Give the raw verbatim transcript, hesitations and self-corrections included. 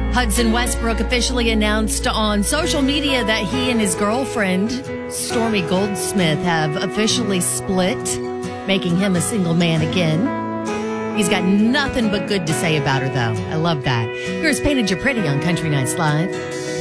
Hudson Westbrook officially announced on social media that he and his girlfriend, Stormy Goldsmith, have officially split, making him a single man again. He's got nothing but good to say about her, though. I love that. Here's Painted You Pretty on Country Nights Live.